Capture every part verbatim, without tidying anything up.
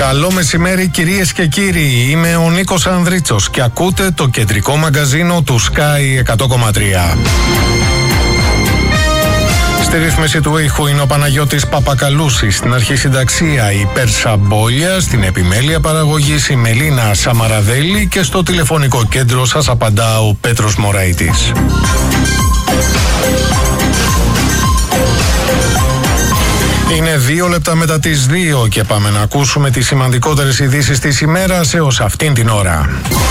Καλό μεσημέρι κυρίες και κύριοι, είμαι ο Νίκος Ανδρίτσος και ακούτε το κεντρικό μαγκαζίνο του Sky εκατό κόμμα τρία. Στη ρύθμιση του ήχου είναι ο Παναγιώτης Παπακαλούσης, στην αρχισυνταξία η Πέρσα Μπόλια, στην επιμέλεια παραγωγής η Μελίνα Σαμαραδέλη και στο τηλεφωνικό κέντρο σας απαντά ο Πέτρος Μωραΐτης. Είναι δύο λεπτά μετά τις δύο και πάμε να ακούσουμε τις σημαντικότερες ειδήσεις της ημέρας έως αυτήν την ώρα.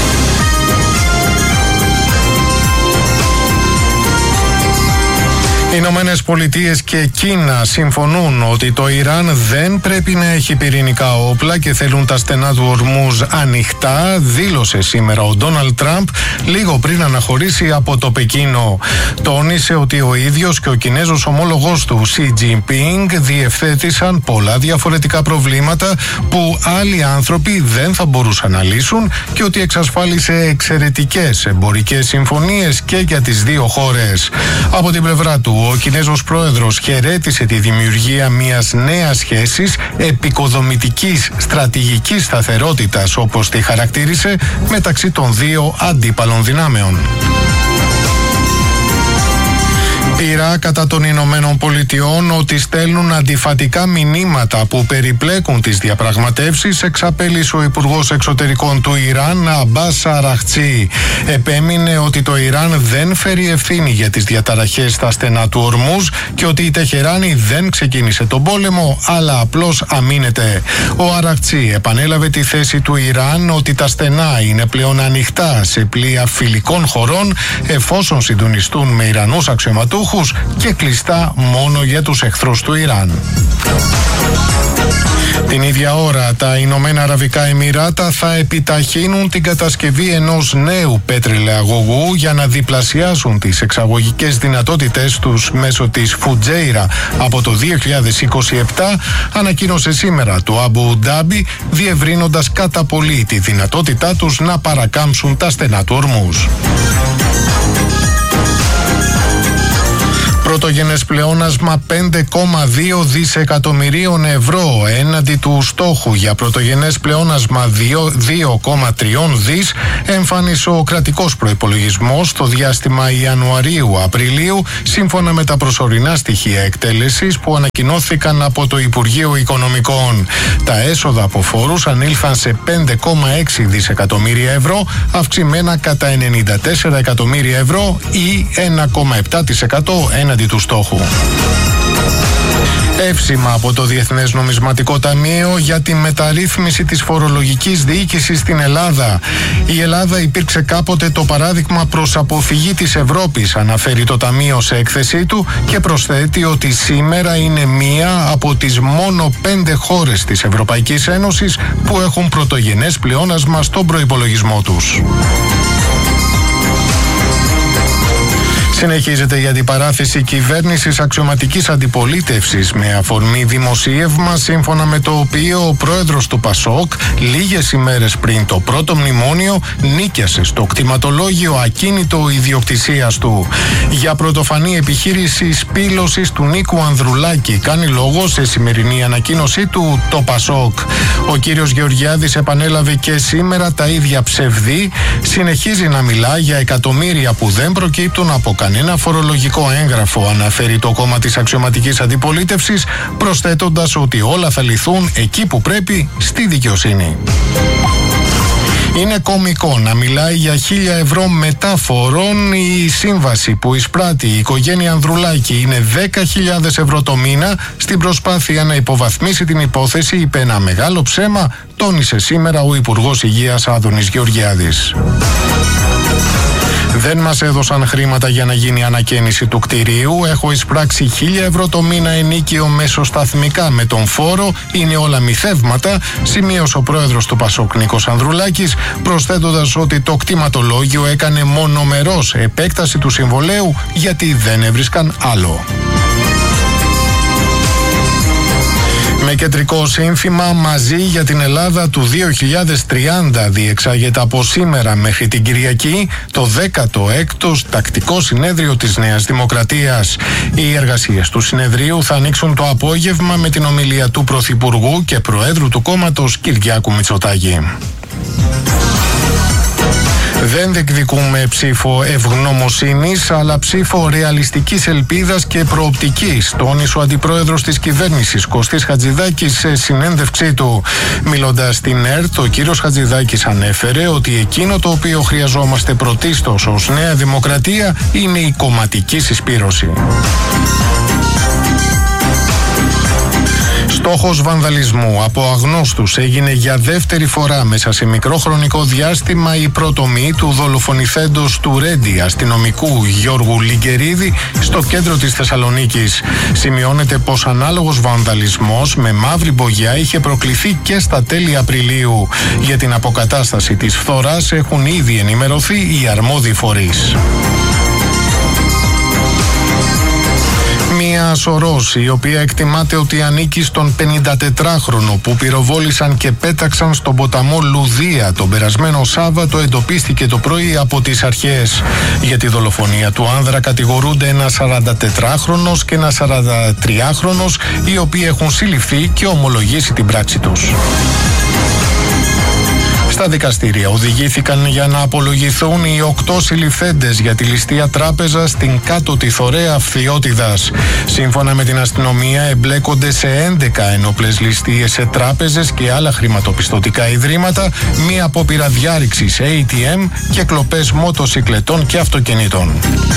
Οι Ηνωμένες Πολιτείες και Κίνα συμφωνούν ότι το Ιράν δεν πρέπει να έχει πυρηνικά όπλα και θέλουν τα στενά του Ορμούζ ανοιχτά, δήλωσε σήμερα ο Ντόναλντ Τραμπ λίγο πριν αναχωρήσει από το Πεκίνο. Τόνισε ότι ο ίδιος και ο Κινέζος ομόλογος του Σι Τζινπίνγκ διευθέτησαν πολλά διαφορετικά προβλήματα που άλλοι άνθρωποι δεν θα μπορούσαν να λύσουν και ότι εξασφάλισε εξαιρετικές εμπορικές συμφωνίες και για τις δύο χώρες. Από την πλευρά του, ο Κινέζος πρόεδρος χαιρέτησε τη δημιουργία μιας νέας σχέσης επικοδομητικής στρατηγικής σταθερότητας, όπως τη χαρακτήρισε, μεταξύ των δύο αντίπαλων δυνάμεων. Πειρά κατά των Ηνωμένων Πολιτειών ότι στέλνουν αντιφατικά μηνύματα που περιπλέκουν τις διαπραγματεύσεις, εξαπέλυσε ο Υπουργός Εξωτερικών του Ιράν, Αμπάς Αραχτσί. Επέμεινε ότι το Ιράν δεν φέρει ευθύνη για τις διαταραχές στα στενά του Ορμούζ και ότι η Τεχεράνη δεν ξεκίνησε τον πόλεμο, αλλά απλώς αμήνεται. Ο Αραχτσί επανέλαβε τη θέση του Ιράν ότι τα στενά είναι πλέον ανοιχτά σε πλοία φιλικών χωρών, εφόσον συντονιστούν με Ιρανούς αξιωματούχους και κλειστά μόνο για τους εχθρούς του Ιράν. Την ίδια ώρα, τα Ηνωμένα Αραβικά Εμιράτα θα επιταχύνουν την κατασκευή ενός νέου πετρελαιαγωγού για να διπλασιάσουν τις εξαγωγικές δυνατότητες τους μέσω της Φουτζέιρα από το δύο χιλιάδες είκοσι επτά, ανακοίνωσε σήμερα το Αμπου Ντάμπι, διευρύνοντας κατά πολύ τη δυνατότητά τους να παρακάμψουν τα στενά του Ορμούζ. Πρωτογενές πλεόνασμα πέντε κόμμα δύο δισεκατομμυρίων ευρώ έναντι του στόχου για πρωτογενές πλεόνασμα δύο κόμμα τρία δις εμφάνισε ο κρατικός προϋπολογισμός στο διάστημα Ιανουαρίου-Απριλίου, σύμφωνα με τα προσωρινά στοιχεία εκτέλεσης που ανακοινώθηκαν από το Υπουργείο Οικονομικών. Τα έσοδα από φόρους ανήλθαν σε πέντε κόμμα έξι δισεκατομμύρια ευρώ, αυξημένα κατά ενενήντα τέσσερα εκατομμύρια ευρώ ή ένα κόμμα επτά τοις εκατό έναντι του στόχου. Εύσημα από το Διεθνές Νομισματικό Ταμείο για τη μεταρρύθμιση της φορολογικής διοίκησης στην Ελλάδα. Η Ελλάδα υπήρξε κάποτε το παράδειγμα προς αποφυγή της Ευρώπης, αναφέρει το Ταμείο σε έκθεσή του και προσθέτει ότι σήμερα είναι μία από τις μόνο πέντε χώρες της Ευρωπαϊκής Ένωσης που έχουν πρωτογενές πλεόνασμα στον προϋπολογισμό τους. Συνεχίζεται η αντιπαράθεση κυβέρνησης αξιωματικής αντιπολίτευσης με αφορμή δημοσίευμα σύμφωνα με το οποίο ο πρόεδρος του Πασόκ λίγες ημέρες πριν το πρώτο μνημόνιο νίκιασε στο κτηματολόγιο ακίνητο ιδιοκτησίας του. Για πρωτοφανή επιχείρηση σπήλωσης του Νίκου Ανδρουλάκη κάνει λόγο σε σημερινή ανακοίνωσή του το Πασόκ. Ο κύριος Γεωργιάδης επανέλαβε και σήμερα τα ίδια ψευδή, συνεχίζει να μιλά για εκατομμύρια που δεν προκύπτουν από κανένα φορολογικό έγγραφο, αναφέρει το κόμμα της αξιωματικής αντιπολίτευσης, προσθέτοντας ότι όλα θα λυθούν εκεί που πρέπει, στη δικαιοσύνη. Είναι κωμικό να μιλάει για χίλια ευρώ μετά φόρων. Η σύμβαση που εισπράττει η οικογένεια Ανδρουλάκη είναι δέκα χιλιάδες ευρώ το μήνα. Στην προσπάθεια να υποβαθμίσει την υπόθεση είπε ένα μεγάλο ψέμα, τόνισε σήμερα ο Υπουργός Υγείας Άδωνης Γεωργιάδης. Δεν μας έδωσαν χρήματα για να γίνει ανακαίνιση του κτηρίου. Έχω εισπράξει χίλια ευρώ το μήνα ενίκιο μεσοσταθμικά με τον φόρο. Είναι όλα μυθεύματα, σημείωσε ο πρόεδρος του Πασόκ Νίκος Ανδρουλάκης, προσθέτοντας ότι το κτηματολόγιο έκανε μονομερός επέκταση του συμβολέου γιατί δεν έβρισκαν άλλο. Με Με κεντρικό σύνθημα «Μαζί για την Ελλάδα του δύο χιλιάδες τριάντα» διεξάγεται από σήμερα μέχρι την Κυριακή το δέκατο έκτο τακτικό συνέδριο της Νέας Δημοκρατίας. Οι εργασίες του συνεδρίου θα ανοίξουν το απόγευμα με την ομιλία του Πρωθυπουργού και Προέδρου του κόμματος Κυριάκου Μητσοτάκη. Δεν διεκδικούμε ψήφο ευγνωμοσύνης, αλλά ψήφο ρεαλιστικής ελπίδας και προοπτικής, τόνισε ο αντιπρόεδρος της κυβέρνησης Κωστής Χατζηδάκης σε συνέντευξή του. Μιλώντας στην ΕΡΤ, ο κύριος Χατζηδάκης ανέφερε ότι εκείνο το οποίο χρειαζόμαστε πρωτίστως ως Νέα Δημοκρατία είναι η κομματική συσπήρωση. Στόχος βανδαλισμού από αγνώστους έγινε για δεύτερη φορά μέσα σε μικρό χρονικό διάστημα η προτομή του δολοφονηθέντος του Ρέντι αστυνομικού Γιώργου Λιγκερίδη στο κέντρο της Θεσσαλονίκης. Σημειώνεται πως ανάλογος βανδαλισμός με μαύρη μπογιά είχε προκληθεί και στα τέλη Απριλίου. Για την αποκατάσταση της φθοράς έχουν ήδη ενημερωθεί οι αρμόδιοι φορείς. Μία σωρός, η οποία εκτιμάται ότι ανήκει στον πενηντατετράχρονο που πυροβόλησαν και πέταξαν στον ποταμό Λουδία τον περασμένο Σάββατο, εντοπίστηκε το πρωί από τις αρχές. Για τη δολοφονία του άνδρα κατηγορούνται ένας σαραντατετράχρονος και ένας σαραντατριάχρονος, οι οποίοι έχουν συλληφθεί και ομολογήσει την πράξη τους. Στα δικαστήρια οδηγήθηκαν για να απολογηθούν οι οκτώ συλληφθέντες για τη ληστεία τράπεζα στην Κάτω Τιθωρέα Φθιώτιδας. Σύμφωνα με την αστυνομία, εμπλέκονται σε έντεκα ενόπλες ληστείες σε τράπεζες και άλλα χρηματοπιστωτικά ιδρύματα, μία απόπειρα διάρρηξης έι τι εμ και κλοπές μοτοσικλετών και αυτοκινήτων.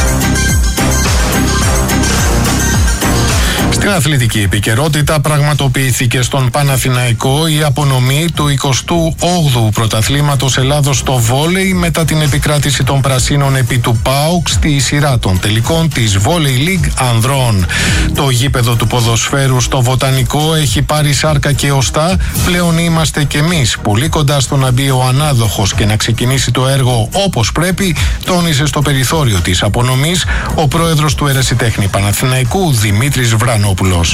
Στην αθλητική επικαιρότητα πραγματοποιήθηκε στον Παναθηναϊκό η απονομή του εικοστού όγδοου πρωταθλήματος Ελλάδος στο βόλεϊ μετά την επικράτηση των Πρασίνων επί του ΠΑΟΚ στη σειρά των τελικών της Volley League Ανδρών. Το γήπεδο του ποδοσφαίρου στο Βοτανικό έχει πάρει σάρκα και οστά. Πλέον είμαστε κι εμείς πολύ κοντά στο να μπει ο ανάδοχος και να ξεκινήσει το έργο όπως πρέπει, τόνισε στο περιθώριο της απονομής ο πρόεδρος του Ερασιτέχνη Παναθηναϊκού Δημήτρης Βρανόπουλος.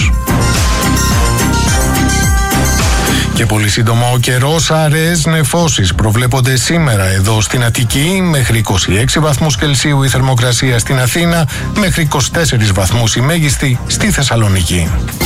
Και πολύ σύντομα ο καιρός, αραιές νεφώσεις προβλέπονται σήμερα εδώ στην Αττική, μέχρι είκοσι έξι βαθμούς Κελσίου η θερμοκρασία στην Αθήνα, μέχρι είκοσι τέσσερις βαθμούς η μέγιστη στη Θεσσαλονίκη.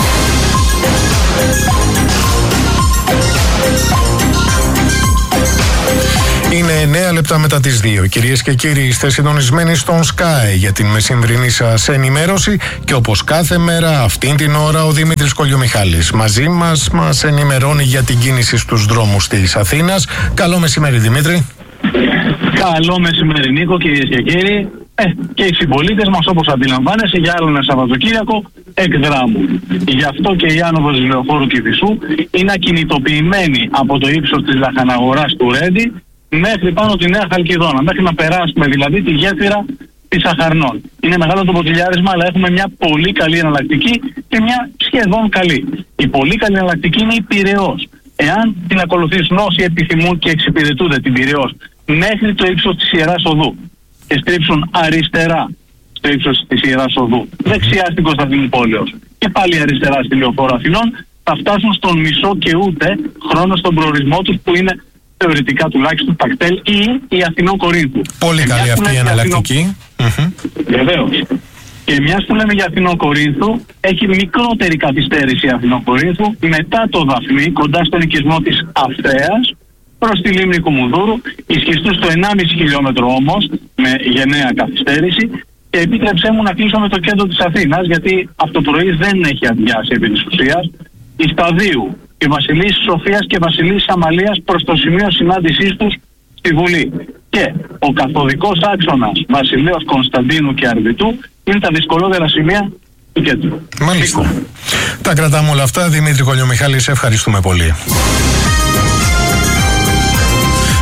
Είναι εννέα λεπτά μετά τις δύο. Κυρίες και κύριοι, είστε συντονισμένοι στον Sky για την μεσημβρινή σας ενημέρωση και όπως κάθε μέρα αυτήν την ώρα ο Δημήτρης Κολιομιχάλης μαζί μας μας ενημερώνει για την κίνηση στους δρόμους της Αθήνας. Καλό μεσημέρι, Δημήτρη. Καλό μεσημέρι, Νίκο, κυρίες και κύριοι. Ε, και οι συμπολίτες μας, όπως αντιλαμβάνεσαι, για άλλο ένα Σαββατοκύριακο εκ δράμου. Γι' αυτό και η άνοδος Λεωφόρου Κηφισού είναι ακινητοποιημένη από το ύψος της λαχαναγοράς του Ρέντι μέχρι πάνω τη Νέα Χαλκιδόνα, μέχρι να περάσουμε δηλαδή τη γέφυρα της Αχαρνών. Είναι μεγάλο το ποτηλιάρισμα, αλλά έχουμε μια πολύ καλή εναλλακτική και μια σχεδόν καλή. Η πολύ καλή εναλλακτική είναι η Πειραιώς. Εάν την ακολουθήσουν όσοι επιθυμούν και εξυπηρετούνται την Πειραιώς μέχρι το ύψος της Ιεράς Οδού και στρίψουν αριστερά στο ύψος της Ιεράς Οδού, δεξιά στην Κωνσταντινούπολεως και πάλι αριστερά στη Λεωφόρο Αθηνών, θα φτάσουν στον μισό και ούτε χρόνο στον προορισμό τους, που είναι θεωρητικά τουλάχιστον τα κτέλ ή η Αθηνών Κορίνθου. Πολύ και καλή αυτή η εναλλακτική. Αθηνό... Βεβαίως. Και μιας που λέμε για Αθηνών Κορίνθου, έχει μικρότερη καθυστέρηση η Αθηνών Κορίνθου μετά το Δαφνί, κοντά στον οικισμό της Αυθέας, προς τη λίμνη Κουμουνδούρου, ισχυστού στο ενάμιση χιλιόμετρο όμως, με γενναία καθυστέρηση. Και επίτρεψέ μου να κλείσω με το κέντρο της Αθήνας, γιατί από το πρωί δεν έχει αδειάσει επί της ουσίας. Η Σταδίου, η Βασιλής Σοφίας και Βασιλής Αμαλίας προς το σημείο συνάντησής τους στη Βουλή. Και ο καθοδικός άξονας Βασιλέως Κωνσταντίνου και Αρβιτού είναι τα δυσκολότερα σημεία του κέντρου. Μάλιστα. Τα κρατάμε όλα αυτά. Δημήτρη Κολιομιχάλη, σε ευχαριστούμε πολύ.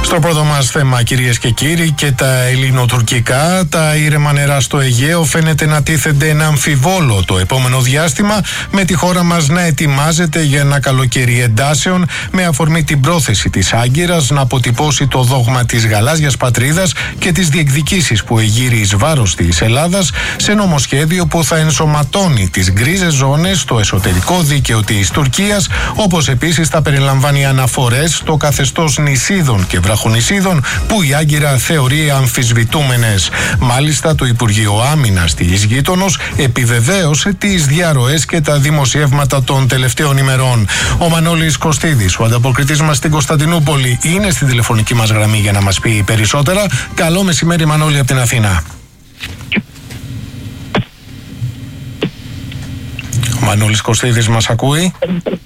Στο πρώτο μας θέμα, κυρίες και κύριοι, και τα ελληνοτουρκικά, τα ήρεμα νερά στο Αιγαίο φαίνεται να τίθενται ένα αμφιβόλο το επόμενο διάστημα, με τη χώρα μας να ετοιμάζεται για ένα καλοκαίρι εντάσεων, με αφορμή την πρόθεση της Άγκυρας να αποτυπώσει το δόγμα της γαλάζιας πατρίδας και τις διεκδικήσεις που εγείρει εις βάρος της Ελλάδας σε νομοσχέδιο που θα ενσωματώνει τις γκρίζες ζώνες στο εσωτερικό δίκαιο της Τουρκίας, όπως επίσης θα περιλαμβάνει αναφορές στο καθεστώς νησίδων και βραχονησίδων που η Άγκυρα θεωρεί αμφισβητούμενες. Μάλιστα, το Υπουργείο Άμυνας της γείτονος επιβεβαίωσε τις διαρροές και τα δημοσιεύματα των τελευταίων ημερών. Ο Μανώλης Κωστίδης, ο ανταποκριτής μας στην Κωνσταντινούπολη, είναι στην τηλεφωνική μας γραμμή για να μας πει περισσότερα. Καλό μεσημέρι, Μανώλη, από την Αθήνα. Ο Μανώλης Κωστίδης μας ακούει?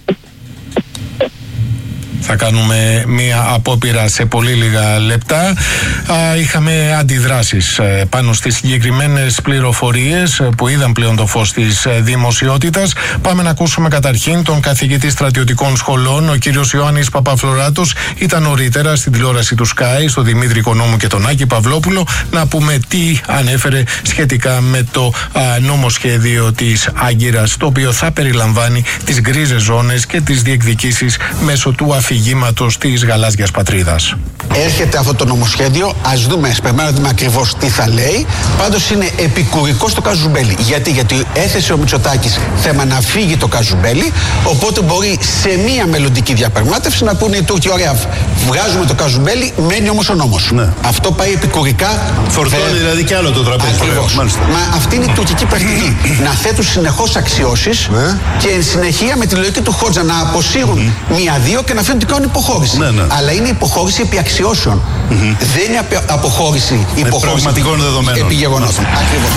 Θα κάνουμε μία απόπειρα σε πολύ λίγα λεπτά. Α, είχαμε αντιδράσεις ε, πάνω στις συγκεκριμένες πληροφορίες ε, που είδαν πλέον το φως της ε, δημοσιότητας. Πάμε να ακούσουμε καταρχήν τον καθηγητή στρατιωτικών σχολών, ο κύριος Ιωάννης Παπαφλωράτος. Ήταν νωρίτερα στην τηλεόραση του Sky, στο Δημήτρη Οικονόμου και τον Άκη Παυλόπουλο, να πούμε τι ανέφερε σχετικά με το α, νομοσχέδιο της Άγκυρας, το οποίο θα περιλαμβάνει τις γκρίζες ζώνες και τις διεκδικήσεις μέσω του αφηγήματος της γαλάζιας πατρίδας. Έρχεται αυτό το νομοσχέδιο, ας δούμε, περιμένουμε να δούμε ακριβώς τι θα λέει. Πάντως είναι επικουρικό στο Καζουμπέλι. Γιατί, γιατί έθεσε ο Μητσοτάκης θέμα να φύγει το Καζουμπέλι, οπότε μπορεί σε μία μελλοντική διαπραγμάτευση να πούνε οι Τούρκοι: ωραία, βγάζουμε το Καζουμπέλι, μένει όμως ο νόμος. Ναι. Αυτό πάει επικουρικά. Φορτώνει ε, δηλαδή κι άλλο το τραπέζι. Ακριβώς. Μα αυτή είναι η τουρκική πρακτική. Να θέτουν συνεχώς αξιώσεις ναι. και εν συνεχεία με τη λογική του Χότζα να αποσύρουν mm. μία-δύο και να φέρουν την κάνουν υποχώρηση. Ναι, ναι. Αλλά είναι υποχώρηση επί αξιώσεων. Mm-hmm. Δεν είναι αποχώρηση υποχώρηση πραγματικών δεδομένων. Επί γεγονότων. Ακριβώς.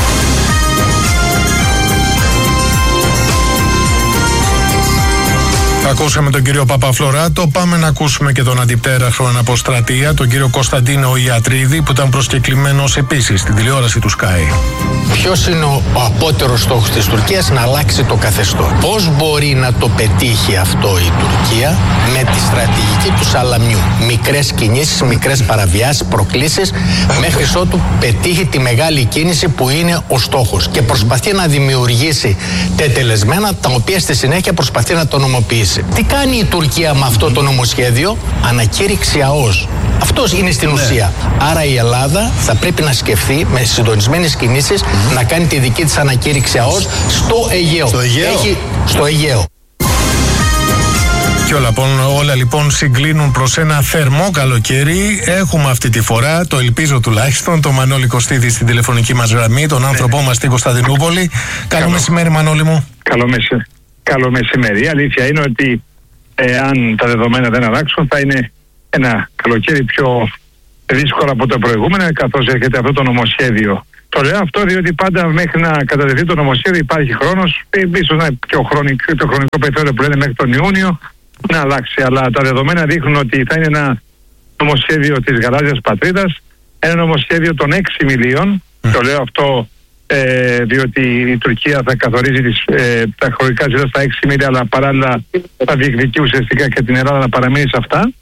Ακούσαμε τον κύριο Παπαφλωράτο. Πάμε να ακούσουμε και τον αντιπτέραχο αναποστρατεία, τον κύριο Κωνσταντίνο Ιατρίδη, που ήταν προσκεκλημένος επίσης στην τηλεόραση του Sky. Ποιος είναι ο, ο απότερος στόχος της Τουρκίας? Να αλλάξει το καθεστώς. Πώς μπορεί να το πετύχει αυτό η Τουρκία? Με τη στρατηγική του σαλαμιού. Μικρές κινήσεις, μικρές παραβιάσεις, προκλήσεις, μέχρι ότου πετύχει τη μεγάλη κίνηση που είναι ο στόχος. Και προσπαθεί να δημιουργήσει τετελεσμένα, τα οποία στη συνέχεια προσπαθεί να το νομοποιήσει. Τι κάνει η Τουρκία με αυτό το νομοσχέδιο? Ανακήρυξη ΑΟΣ. Αυτός είναι στην ναι. ουσία. Άρα η Ελλάδα θα πρέπει να σκεφτεί με συντονισμένες κινήσεις mm-hmm. να κάνει τη δική της ανακήρυξη ΑΟΣ στο Αιγαίο. Στο Αιγαίο. Έχει στο Αιγαίο. Και όλα, όλα λοιπόν συγκλίνουν προς ένα θερμό καλοκαίρι. Έχουμε αυτή τη φορά, το ελπίζω τουλάχιστον, τον Μανώλη Κωστίδη στην τηλεφωνική μας γραμμή, τον άνθρωπό ναι. μας στην Κωνσταντινούπολη. Καλό μεσημέρι, Μανώλη μου. Καλό μεσημέρι. Καλό μεσημέρι. Η αλήθεια είναι ότι ε, αν τα δεδομένα δεν αλλάξουν, θα είναι ένα καλοκαίρι πιο δύσκολο από το προηγούμενο, καθώς έρχεται αυτό το νομοσχέδιο. Το λέω αυτό διότι πάντα μέχρι να κατατεθεί το νομοσχέδιο υπάρχει χρόνος, ίσως να και ο χρονικό, το χρονικό περιθώριο που λένε μέχρι τον Ιούνιο, να αλλάξει. Αλλά τα δεδομένα δείχνουν ότι θα είναι ένα νομοσχέδιο της γαλάζιας πατρίδας, ένα νομοσχέδιο των έξι μιλίων. Mm. Το λέω αυτό Ε, διότι η Τουρκία θα καθορίζει τις, ε, τα χρονικά ζητήματα στα έξι μίλια, αλλά παράλληλα θα διεκδικεί ουσιαστικά και την Ελλάδα να παραμείνει σε αυτά.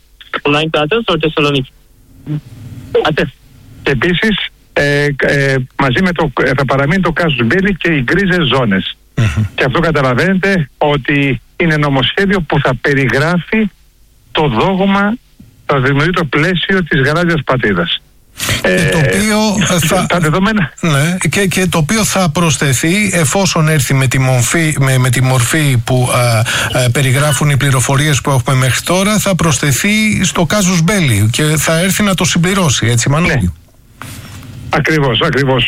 Και επίσης ε, ε, μαζί με το, ε, θα παραμείνει το Κάζους Μπέλι και οι γκρίζες ζώνες. Mm-hmm. Και αυτό καταλαβαίνετε ότι είναι νομοσχέδιο που θα περιγράφει το δόγμα, θα δημιουργεί το πλαίσιο της γαλάζιας πατρίδας. Ε, το οποίο θα, τα δεδομένα. Ναι, και, και το οποίο θα προσθεθεί εφόσον έρθει με τη μορφή, με, με τη μορφή που α, α, περιγράφουν οι πληροφορίες που έχουμε μέχρι τώρα, θα προσθεθεί στο Κάζους Μπέλι και θα έρθει να το συμπληρώσει, έτσι Μανώλη? Ναι. Ακριβώς, ακριβώς.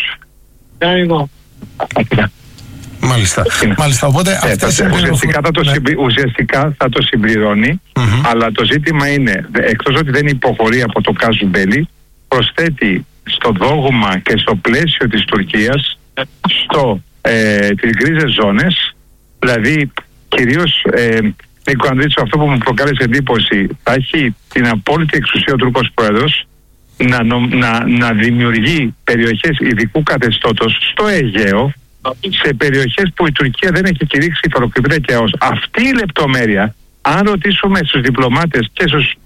Μάλιστα. Μάλιστα. Οπότε ε, αυτές θα, ουσιαστικά, θα το ναι. συμπλη, ουσιαστικά θα το συμπληρώνει, mm-hmm. αλλά το ζήτημα είναι, εκτός ότι δεν υποχωρεί από το Κάζους Μπέλι, προσθέτει στο δόγμα και στο πλαίσιο της Τουρκίας στο, ε, τις γκρίζες ζώνες, δηλαδή κυρίως ε, Νίκο Ανδρίτσο, αυτό που μου προκάλεσε εντύπωση, θα έχει την απόλυτη εξουσία ο Τούρκος Πρόεδρος να, να, να δημιουργεί περιοχές ειδικού καθεστώτος στο Αιγαίο, σε περιοχές που η Τουρκία δεν έχει κηρύξει υφαλοκρηπίδα και ΑΟΣ. Αυτή η λεπτομέρεια, αν ρωτήσουμε στους διπλωμάτες και στους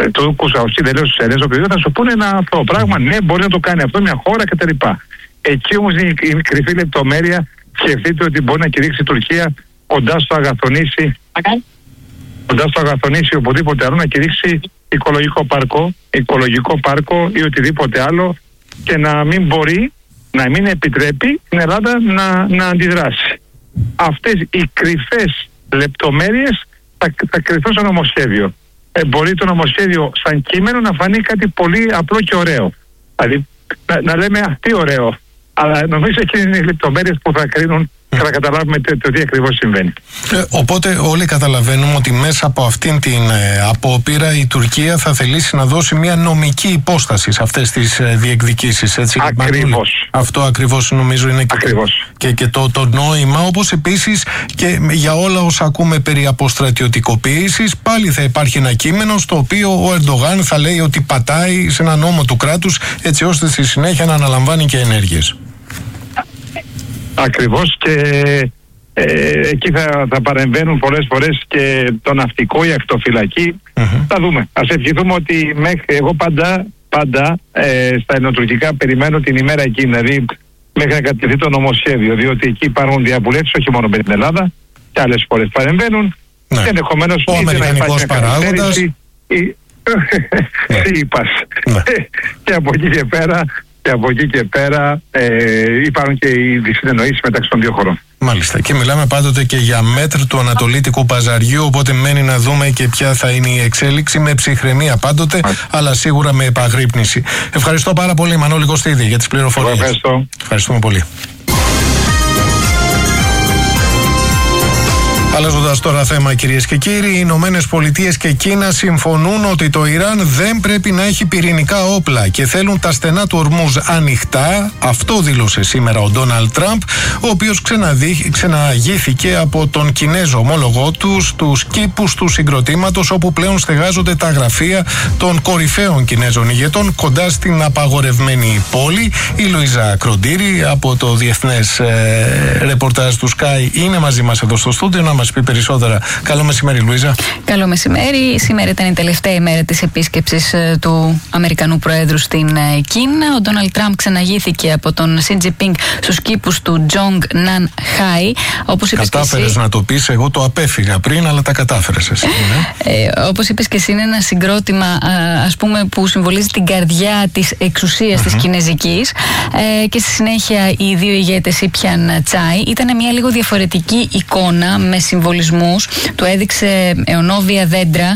Τούρκους, Αυστραλίους, τους Έλληνες, οποιοδήποτε θα σου πούνε ένα αυτό πράγμα. Ναι, μπορεί να το κάνει αυτό μια χώρα κτλ. Εκεί όμως είναι η κρυφή λεπτομέρεια. Σκεφτείτε ότι μπορεί να κηρύξει η Τουρκία κοντά στο Αγαθονήσι, okay. κοντά στο Αγαθονήσι οπουδήποτε άλλο να κηρύξει οικολογικό πάρκο, οικολογικό πάρκο ή οτιδήποτε άλλο και να μην μπορεί, να μην επιτρέπει την Ελλάδα να, να αντιδράσει. Αυτές οι κρυφές λεπτομέρειες θα, θα κρυφθούν στο νομοσχέδιο. Ε, μπορεί το νομοσχέδιο σαν κείμενο να φανεί κάτι πολύ απλό και ωραίο. Δηλαδή να, να λέμε α, τι ωραίο. Αλλά νομίζω εκείνες είναι οι λεπτομέρειες που θα κρίνουν και θα καταλάβουμε το, το τι ακριβώς συμβαίνει. Ε, οπότε όλοι καταλαβαίνουμε ότι μέσα από αυτήν την ε, απόπειρα η Τουρκία θα θελήσει να δώσει μια νομική υπόσταση σε αυτές τις ε, διεκδικήσεις. Έτσι, ακριβώς. Αυτό ακριβώς νομίζω είναι και, ακριβώς. και, και το, το νόημα. Όπως επίσης και για όλα όσα ακούμε περί αποστρατιωτικοποίησης, πάλι θα υπάρχει ένα κείμενο στο οποίο ο Ερντογάν θα λέει ότι πατάει σε ένα νόμο του κράτους έτσι ώστε στη συνέχεια να αναλαμβάνει και ενέργειες. Ακριβώς, και ε, εκεί θα, θα παρεμβαίνουν πολλές φορές και το ναυτικό, η ακτοφυλακή. Mm-hmm. Θα δούμε. Ας ευχηθούμε ότι μέχρι, εγώ πάντα, πάντα ε, στα ελληνοτουρκικά περιμένω την ημέρα εκείνη, δηλαδή μέχρι να κατευθυνθεί το νομοσχέδιο, διότι εκεί υπάρχουν διαβουλεύσεις όχι μόνο με την Ελλάδα, και άλλες φορές παρεμβαίνουν. Ναι. Και ενδεχομένως ο αμερικανικός παράγοντας. Ή... είπας. Ναι. Και από εκεί και πέρα και από εκεί και πέρα ε, υπάρχουν και οι συνεννοήσεις μεταξύ των δύο χωρών. Μάλιστα. Και μιλάμε πάντοτε και για μέτρ του ανατολίτικου παζαριού, οπότε μένει να δούμε και ποια θα είναι η εξέλιξη, με ψυχραιμία πάντοτε, Μάλιστα. αλλά σίγουρα με επαγρύπνηση. Ευχαριστώ πάρα πολύ, Μανώλη Κωστίδη, για τις πληροφορίες. Ευχαριστώ. Ευχαριστούμε πολύ. Αλλάζοντας τώρα θέμα, κυρίες και κύριοι, οι Ηνωμένες Πολιτείες και Κίνα συμφωνούν ότι το Ιράν δεν πρέπει να έχει πυρηνικά όπλα και θέλουν τα στενά του Ορμούζ ανοιχτά. Αυτό δήλωσε σήμερα ο Ντόναλντ Τραμπ, ο οποίος ξαναδεί, ξαναγήθηκε από τον Κινέζο ομόλογό του στους κήπους του συγκροτήματος, όπου πλέον στεγάζονται τα γραφεία των κορυφαίων Κινέζων ηγετών κοντά στην απαγορευμένη πόλη. Η Λουίζα Κροντήρη από το διεθνές ε, ρεπορτάζ του Sky είναι μαζί μας εδώ στο στούντιο να μας πει περισσότερα. Καλό μεσημέρι, Λουίζα. Καλό μεσημέρι. Σήμερα ήταν η τελευταία ημέρα της επίσκεψης ε, του Αμερικανού Προέδρου στην ε, Κίνα. Ο Ντόναλντ Τραμπ ξαναγήθηκε από τον Σι Τζινπίνγκ στους κήπους του Τζονγκ Ναν Χάι. Κατάφερες εσύ... να το πεις, εγώ το απέφυγα πριν, αλλά τα κατάφερες εσύ. Ναι. ε, όπως είπες και εσύ, είναι ένα συγκρότημα α, ας πούμε, που συμβολίζει την καρδιά της εξουσίας mm-hmm. της κινέζικης, ε, και στη συνέχεια οι δύο ηγέτες ήπιαν τσάι. Ήταν μια λίγο διαφορετική εικόνα με συμβολισμούς. Του έδειξε αιωνόβια δέντρα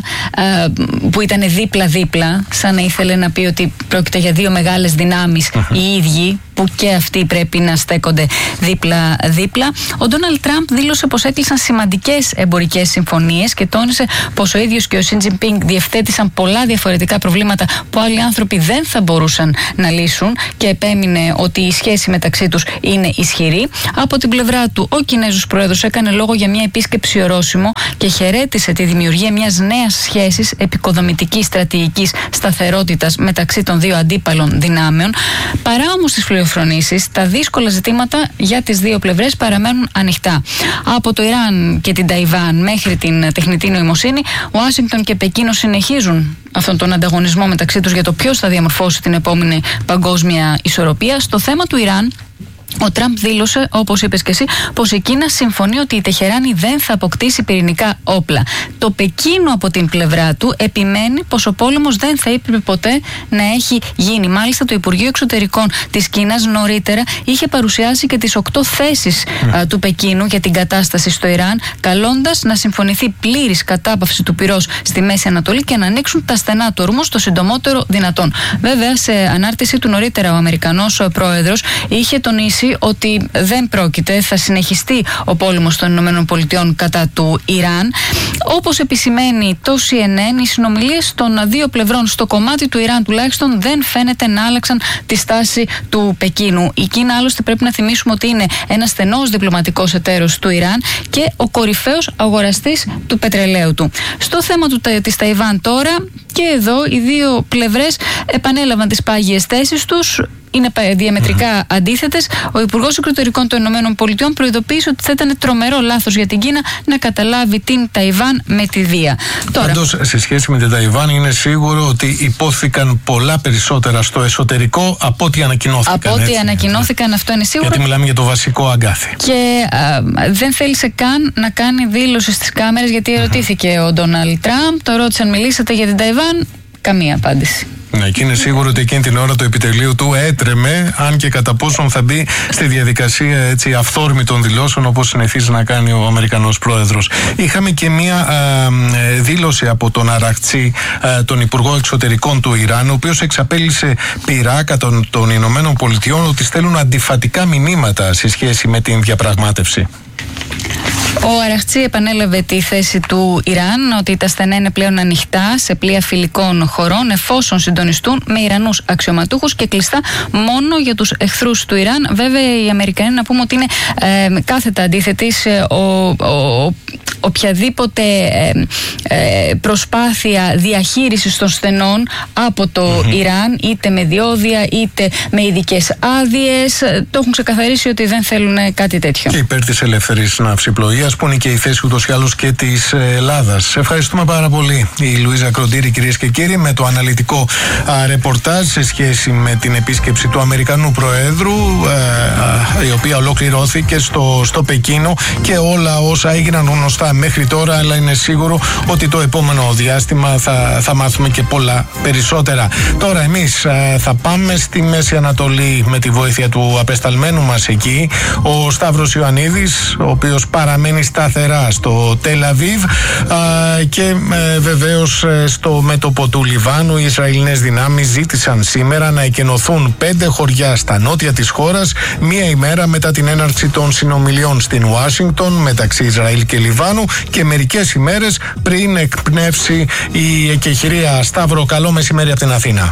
που ήταν δίπλα-δίπλα, σαν να ήθελε να πει ότι πρόκειται για δύο μεγάλες δυνάμεις uh-huh. οι ίδιοι, που και αυτοί πρέπει να στέκονται δίπλα-δίπλα. Ο Ντόναλντ Τραμπ δήλωσε πως έκλεισαν σημαντικές εμπορικές συμφωνίες και τόνισε πως ο ίδιος και ο Σι Τζινπίνγκ διευθέτησαν πολλά διαφορετικά προβλήματα που άλλοι άνθρωποι δεν θα μπορούσαν να λύσουν, και επέμεινε ότι η σχέση μεταξύ τους είναι ισχυρή. Από την πλευρά του, ο Κινέζος Πρόεδρος έκανε λόγο για μια επίσκεψη ορόσημο και χαιρέτησε τη δημιουργία μιας νέας σχέσης επικοδομητικής στρατηγικής σταθερότητας μεταξύ των δύο αντίπαλων δυνάμεων. Παρά όμως τις φρονήσεις, τα δύσκολα ζητήματα για τις δύο πλευρές παραμένουν ανοιχτά. Από το Ιράν και την Ταϊβάν μέχρι την τεχνητή νοημοσύνη, Ουάσιγκτον και Πεκίνο συνεχίζουν αυτόν τον ανταγωνισμό μεταξύ τους για το ποιος θα διαμορφώσει την επόμενη παγκόσμια ισορροπία. Στο θέμα του Ιράν, ο Τραμπ δήλωσε, όπως είπες και εσύ, πως η Κίνα συμφωνεί ότι η Τεχεράνη δεν θα αποκτήσει πυρηνικά όπλα. Το Πεκίνο από την πλευρά του επιμένει πως ο πόλεμος δεν θα έπρεπε ποτέ να έχει γίνει. Μάλιστα, το Υπουργείο Εξωτερικών της Κίνας νωρίτερα είχε παρουσιάσει και τις οκτώ θέσεις mm. α, του Πεκίνου για την κατάσταση στο Ιράν, καλώντας να συμφωνηθεί πλήρης κατάπαυση του πυρός στη Μέση Ανατολή και να ανοίξουν τα στενά του ορμού το συντομότερο δυνατόν. Βέβαια, σε ανάρτηση του νωρίτερα, ο Αμερικανός πρόεδρος είχε τονίσει ότι δεν πρόκειται, θα συνεχιστεί ο πόλεμος των ΗΠΑ κατά του Ιράν. Όπως επισημαίνει το Σι Εν Εν, οι συνομιλίες των δύο πλευρών στο κομμάτι του Ιράν τουλάχιστον δεν φαίνεται να άλλαξαν τη στάση του Πεκίνου. Η Κίνα, άλλωστε, πρέπει να θυμίσουμε ότι είναι ένας στενός διπλωματικός εταίρος του Ιράν και ο κορυφαίος αγοραστής του πετρελαίου του. Στο θέμα του, της Ταϊβάν τώρα, και εδώ οι δύο πλευρές επανέλαβαν τις πάγιες θέσεις τους. είναι διαμετρικά mm-hmm. αντίθετες. Ο Υπουργός Εξωτερικών των Ηνωμένων Πολιτειών προειδοποίησε ότι θα ήταν τρομερό λάθος για την Κίνα να καταλάβει την Ταϊβάν με τη βία. Πάντως, σε σχέση με την Ταϊβάν, είναι σίγουρο ότι υπόθηκαν πολλά περισσότερα στο εσωτερικό από ό,τι ανακοινώθηκαν. Από ό,τι έτσι, ανακοινώθηκαν, αυτό είναι σίγουρο. Γιατί μιλάμε για το βασικό αγκάθι. Και α, δεν θέλησε καν να κάνει δήλωση στις κάμερες, γιατί ερωτήθηκε ο Ντόναλντ Τραμπ, το ρώτησαν, μιλήσατε για την Ταϊβάν, καμία απάντηση. Ναι, και είναι σίγουρο ότι εκείνη την ώρα το επιτελείο του έτρεμε, αν και κατά πόσον θα μπει στη διαδικασία έτσι αυθόρμητων δηλώσεων, όπως συνηθίζει να κάνει ο Αμερικανός πρόεδρος. Είχαμε και μία α, δήλωση από τον Αραχτσί, α, τον Υπουργό Εξωτερικών του Ιράν, ο οποίος εξαπέλυσε πειράκα των, των Ηνωμένων Πολιτειών ότι στέλνουν αντιφατικά μηνύματα σε σχέση με την διαπραγμάτευση. Ο Αραχτσί επανέλαβε τη θέση του Ιράν ότι τα στενά είναι πλέον ανοιχτά σε πλοία φιλικών χωρών εφόσον συντονιστούν με Ιρανούς αξιωματούχους και κλειστά μόνο για τους εχθρούς του Ιράν. Βέβαια, οι Αμερικανοί, να πούμε ότι είναι ε, κάθετα αντίθετοι σε ο, ο, οποιαδήποτε ε, ε, προσπάθεια διαχείρισης των στενών από το mm-hmm. Ιράν, είτε με διόδια είτε με ειδικές άδειες. Το έχουν ξεκαθαρίσει ότι δεν θέλουν κάτι τέτοιο. Και υπέρ της ελεύθερης ναυσιπλοείας, που είναι και η θέση ούτως ή άλλως και της Ελλάδας. Ευχαριστούμε πάρα πολύ, η Λουίζα Κροντήρη, κυρίες και κύριοι, με το αναλυτικό α, ρεπορτάζ σε σχέση με την επίσκεψη του Αμερικανού Προέδρου, α, η οποία ολοκληρώθηκε στο, στο Πεκίνο, και όλα όσα έγιναν γνωστά μέχρι τώρα, αλλά είναι σίγουρο ότι το επόμενο διάστημα θα, θα μάθουμε και πολλά περισσότερα. Τώρα εμείς α, θα πάμε στη Μέση Ανατολή με τη βοήθεια του απεσταλμένου μας εκεί, ο Σταύρος Ιωαννίδης, ο οποίος παραμένει σταθερά στο Τελ Αβίβ, και ε, βεβαίως ε, στο μέτωπο του Λιβάνου οι Ισραηλινές δυνάμεις ζήτησαν σήμερα να εκενωθούν πέντε χωριά στα νότια της χώρας, μία ημέρα μετά την έναρξη των συνομιλιών στην Ουάσιγκτον μεταξύ Ισραήλ και Λιβάνου και μερικές ημέρες πριν εκπνεύσει η εκεχηρία. Σταύρο, καλό μεσημέρι από την Αθήνα.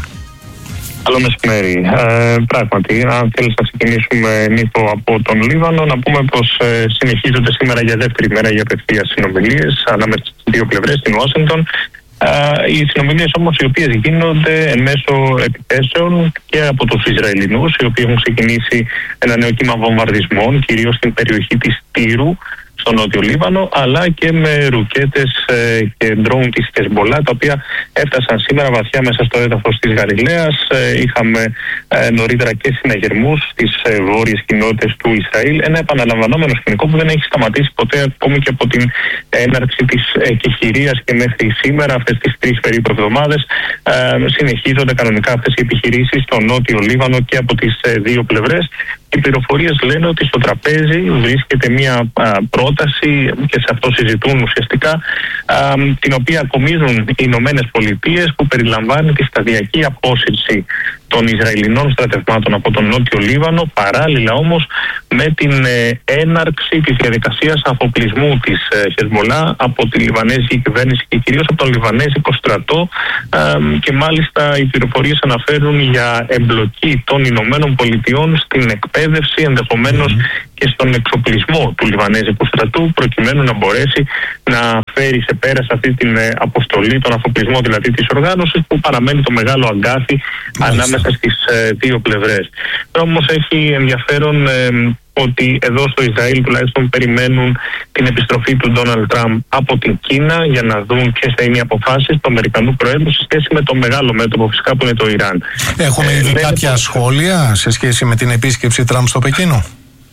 Καλό μεσημέρι. Ε, πράγματι, αν θέλεις να ξεκινήσουμε, Νίκο, από τον Λίβανο, να πούμε πως ε, συνεχίζονται σήμερα για δεύτερη μέρα οι απευθείας συνομιλίες ανάμεσα στις δύο πλευρές στην Ουάσιγκτον. Ε, οι συνομιλίες όμως, οι οποίες γίνονται εν μέσω επιθέσεων και από τους Ισραηλινούς, οι οποίοι έχουν ξεκινήσει ένα νέο κύμα βομβαρδισμών, κυρίως στην περιοχή της Τύρου, στο νότιο Λίβανο, αλλά και με ρουκέτες ε, και ντρόουν της Χεσμολά, τα οποία έφτασαν σήμερα βαθιά μέσα στο έδαφος της Γαλιλαίας. Ε, είχαμε ε, νωρίτερα και συναγερμούς στις ε, βόρειες κοινότητες του Ισραήλ. Ένα επαναλαμβανόμενο σκηνικό που δεν έχει σταματήσει ποτέ, ακόμη και από την έναρξη της εκεχηρίας και μέχρι σήμερα, αυτές τις τρεις περίπου εβδομάδες. Ε, συνεχίζονται κανονικά αυτές οι επιχειρήσεις στο νότιο Λίβανο και από τις ε, δύο πλευρές. Οι πληροφορίες λένε ότι στο τραπέζι βρίσκεται μια α, πρόταση, και σε αυτό συζητούν ουσιαστικά, α, την οποία ακομίζουν οι Ηνωμένες Πολιτείες, που περιλαμβάνει τη σταδιακή απόσυρση των Ισραηλινών στρατευμάτων από τον νότιο Λίβανο, παράλληλα όμως με την ε, έναρξη της διαδικασίας αφοπλισμού της ε, Χεσμολά από τη Λιβανέζικη κυβέρνηση και κυρίως από τον Λιβανέζικο στρατό, ε, και μάλιστα οι πληροφορίες αναφέρουν για εμπλοκή των Ηνωμένων Πολιτειών στην εκπαίδευση, ενδεχομένως mm-hmm. και στον εξοπλισμό του Λιβανέζικου στρατού, προκειμένου να μπορέσει να φέρει σε πέρα σε αυτή την ε, αποστολή, τον αφοπλισμό δηλαδή της οργάνωσης, που παραμένει το μεγάλο αγκάθι mm-hmm. ανάμεσα στις ε, δύο πλευρές. Όμως έχει ενδιαφέρον ε, ότι εδώ στο Ισραήλ τουλάχιστον περιμένουν την επιστροφή του Ντόναλντ Τραμπ από την Κίνα για να δουν ποιες θα είναι οι αποφάσεις του Αμερικανού Προέδρου σε σχέση με το μεγάλο μέτωπο φυσικά που είναι το Ιράν. Έχουμε ήδη ε, κάποια δεν... σχόλια σε σχέση με την επίσκεψη Τραμπ στο Πεκίνο?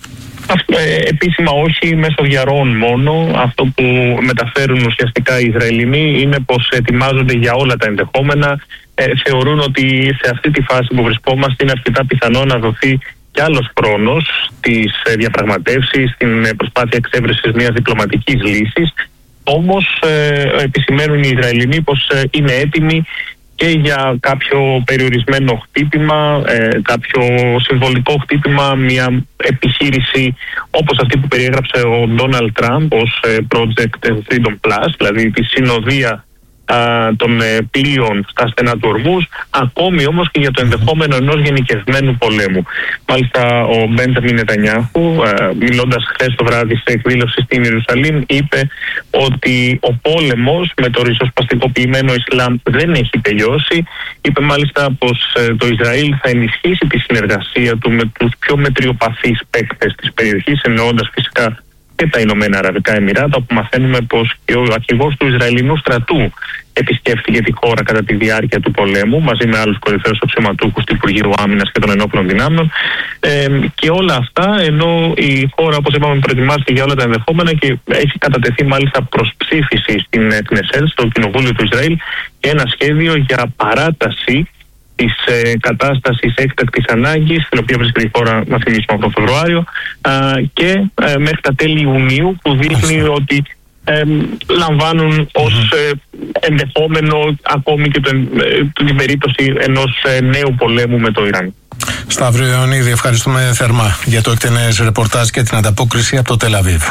Ε, επίσημα όχι, μέσω διαρροών μόνο. Αυτό που μεταφέρουν ουσιαστικά οι Ισραηλινοί είναι πως ετοιμάζονται για όλα τα ενδεχόμενα. Ε, θεωρούν ότι σε αυτή τη φάση που βρισκόμαστε είναι αρκετά πιθανό να δοθεί και άλλος χρόνος στις διαπραγματεύσεις, στην προσπάθεια εξέβρεσης μιας διπλωματικής λύσης. Όμως ε, επισημαίνουν οι Ισραηλινοί πως ε, είναι έτοιμοι και για κάποιο περιορισμένο χτύπημα, ε, κάποιο συμβολικό χτύπημα, μια επιχείρηση όπως αυτή που περιέγραψε ο Ντόναλντ Τραμπ ως ε, Project Freedom Plus, δηλαδή τη συνοδεία α, των ε, πλοίων στα στενά του Ορμούζ, ακόμη όμως και για το ενδεχόμενο ενός γενικευμένου πολέμου. Μάλιστα ο Μπέντζαμιν Νετανιάχου, ε, μιλώντας χθες το βράδυ σε εκδήλωση στην Ιερουσαλήμ, είπε ότι ο πόλεμος με το ριζοσπαστικοποιημένο Ισλάμ δεν έχει τελειώσει. Είπε μάλιστα πως ε, το Ισραήλ θα ενισχύσει τη συνεργασία του με τους πιο μετριοπαθείς παίκτες της περιοχής, εννοώντας φυσικά και τα Ηνωμένα Αραβικά Εμιράτα, όπου μαθαίνουμε πως και ο αρχηγός του Ισραηλινού στρατού επισκέφθηκε τη χώρα κατά τη διάρκεια του πολέμου, μαζί με άλλους κορυφαίους αξιωματούχους του Υπουργείου Άμυνας και των Ενόπλων Δυνάμεων. Ε, και όλα αυτά ενώ η χώρα, όπως είπαμε, προετοιμάστηκε για όλα τα ενδεχόμενα και έχει κατατεθεί μάλιστα προς ψήφιση στην Κνεσέτ, στο Κοινοβούλιο του Ισραήλ, και ένα σχέδιο για παράταση της ε, κατάστασης έκτακτης ανάγκης, στην οποία βρίσκεται η χώρα, να θυμίσουμε, από τον Φεβρουάριο, α, και ε, μέχρι τα τέλη Ιουνίου, που δείχνει ότι ε, λαμβάνουν ως ε, ενδεχόμενο ακόμη και τον, ε, την περίπτωση ενός ε, νέου πολέμου με το Ιράν. Σταύρο Ιωνίδη, ευχαριστούμε θερμά για το εκτενές ρεπορτάζ και την ανταπόκριση από το Τελ Αβίβ.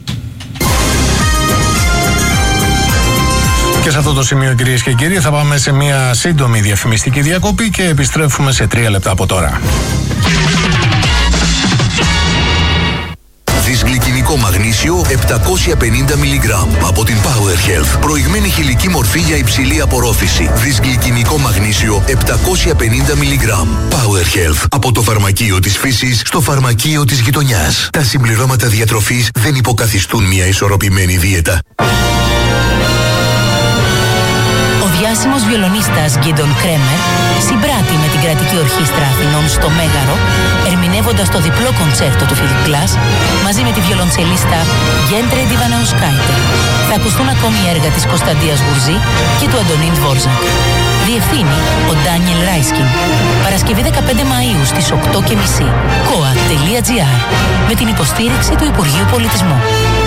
Και σε αυτό το σημείο, κυρίες και κύριοι, θα πάμε σε μια σύντομη διαφημιστική διακοπή και επιστρέφουμε σε τρία λεπτά από τώρα. Δυσγλυκινικό μαγνήσιο επτακόσια πενήντα μιλιγκράμμ από την Power Health. Προηγμένη χηλική μορφή για υψηλή απορρόφηση. Δυσγλυκινικό μαγνήσιο επτακόσια πενήντα μιλιγκράμμ. Power Health. Από το φαρμακείο της φύσης στο φαρμακείο της γειτονιάς. Τα συμπληρώματα διατροφής δεν υποκαθιστούν μια ισορροπημένη δίαιτα. Ο διάσημος βιολονίστας Γκίντον Κρέμερ συμπράττει με την Κρατική Ορχήστρα Αθηνών στο Μέγαρο, ερμηνεύοντας το διπλό κοντσέρτο του Φιλιπ Glass μαζί με τη βιολοντσελίστα Γκέντρε Ντιβανεουσκάιτε. Θα ακουστούν ακόμη έργα της Κωνσταντίας Γουρζή και του Αντωνίν Βόρζακ. Διευθύνει ο Ντάνιελ Ράισκιν. Παρασκευή δεκαπέντε Μαΐου στις οκτώ και μισή. κοα τελεία τζι άρ με την υποστήριξη του Υπουργείου Πολιτισμού.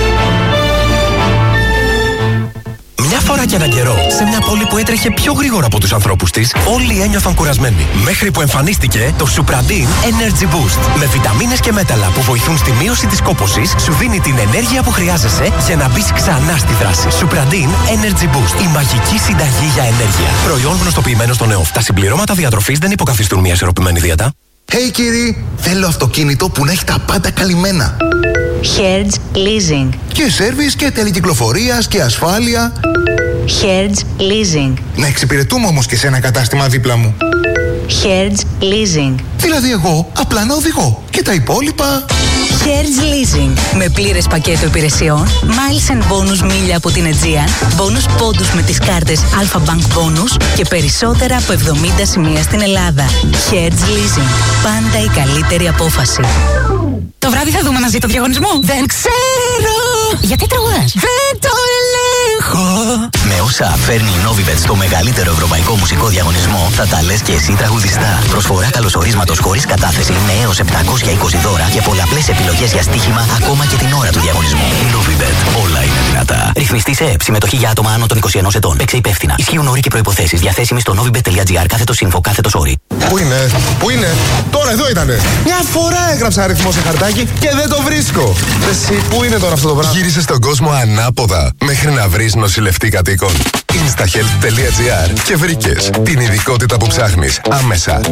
Μια φορά και έναν καιρό, σε μια πόλη που έτρεχε πιο γρήγορα από τους ανθρώπους της, όλοι ένιωθαν κουρασμένοι. Μέχρι που εμφανίστηκε το Supradin Energy Boost. Με βιταμίνες και μέταλλα που βοηθούν στη μείωση της κόπωσης, σου δίνει την ενέργεια που χρειάζεσαι για να μπεις ξανά στη δράση. Supradin Energy Boost. Η μαγική συνταγή για ενέργεια. Προϊόν γνωστοποιημένο στον ΕΟΦ. Τα συμπληρώματα διατροφής δεν υποκαθιστούν μια ισορροπημένη δίαιτα. Hey κύριοι, θέλω αυτοκίνητο που να έχει τα πάντα καλυμμένα. Hertz Leasing. Και σέρβις και τελεκυκλοφορίας και ασφάλεια. Hertz Leasing. Να εξυπηρετούμε όμως και σε ένα κατάστημα δίπλα μου. Hertz Leasing. Δηλαδή εγώ απλά να οδηγώ και τα υπόλοιπα. Hertz Leasing. Με πλήρες πακέτο υπηρεσιών, miles and bonus μίλια από την Aegean, bonus πόντους με τις κάρτες Alpha Bank Bonus και περισσότερα από εβδομήντα σημεία στην Ελλάδα. Hertz Leasing. Πάντα η καλύτερη απόφαση. Το βράδυ θα δούμε μαζί το διαγωνισμό. Δεν ξέρω. Γιατί τραγουδάς? Δεν το ελέγχω. Με όσα φέρνει η Novibet στο μεγαλύτερο ευρωπαϊκό μουσικό διαγωνισμό, θα τα λες και εσύ τραγουδιστά. Προσφορά καλωσορίσματος χωρίς κατάθεση με έως επτακόσια είκοσι δώρα και πολλαπλές επιλογές για στοίχημα ακόμα και την ώρα του διαγωνισμού. Novibet. Όλα είναι δυνατά. Ρυθμιστή σε ΕΕΠ. Συμμετοχή για άτομα άνω των είκοσι ενός ετών. Παίξε υπεύθυνα. Ισχύουν όροι και προϋποθέσεις. Διαθέσιμοι στο novibet.gr κάθετος info κάθετος όροι. Πού είναι, πού είναι, τώρα εδώ ήτανε. Μια φορά έγραψα αριθμό σε χαρτάκι και δεν το βρίσκω. Εσύ, πού είναι τώρα αυτό το πράγμα? Γύρισε στον κόσμο ανάποδα μέχρι να βρεις νοσηλευτή κατοίκον. instahealth.gr και βρήκες την ειδικότητα που ψάχνεις άμεσα.